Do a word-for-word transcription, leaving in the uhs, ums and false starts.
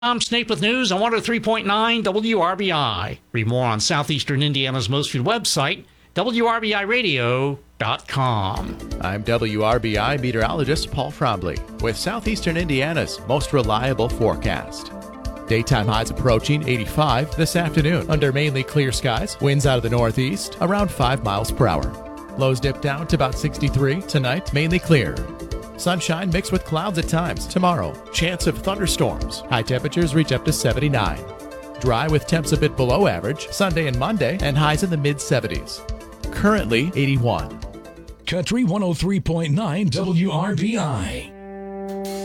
I'm Snape with news on one oh three point nine W R B I. Read more on Southeastern Indiana's most viewed website, W R B I radio dot com. I'm W R B I meteorologist Paul Frombley with Southeastern Indiana's most reliable forecast. Daytime highs approaching eighty-five this afternoon under mainly clear skies. Winds out of the northeast around five miles per hour. Lows dip down to about sixty-three. Tonight, mainly clear. Sunshine mixed with clouds at times. Tomorrow, chance of thunderstorms. High temperatures reach up to seventy-nine. Dry with temps a bit below average Sunday and Monday, and highs in the mid seventies. Currently eighty-one. Country one oh three point nine W R B I.